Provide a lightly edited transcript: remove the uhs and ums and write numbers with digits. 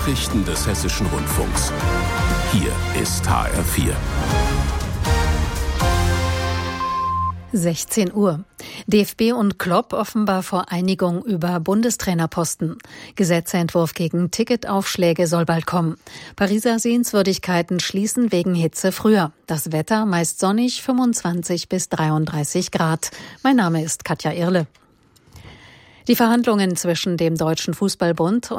Nachrichten des Hessischen Rundfunks. Hier ist HR4. 16 Uhr. DFB und Klopp offenbar vor Einigung über Bundestrainerposten. Gesetzentwurf gegen Ticketaufschläge soll bald kommen. Pariser Sehenswürdigkeiten schließen wegen Hitze früher. Das Wetter meist sonnig, 25 bis 33 Grad. Mein Name ist Katja Irle. Die Verhandlungen zwischen dem Deutschen Fußballbund